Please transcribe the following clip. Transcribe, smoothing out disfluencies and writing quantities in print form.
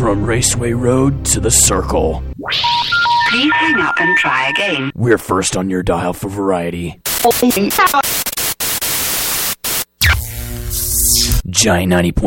from Raceway Road to the Circle. Please hang up and try again. We're first on your dial for variety. Giant 90.